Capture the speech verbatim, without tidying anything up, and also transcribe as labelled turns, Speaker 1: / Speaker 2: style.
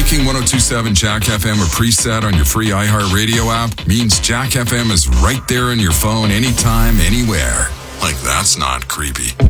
Speaker 1: Making one oh two point seven Jack F M a preset on your free iHeartRadio app means Jack F M is right there on your phone anytime, anywhere. Like, that's not creepy.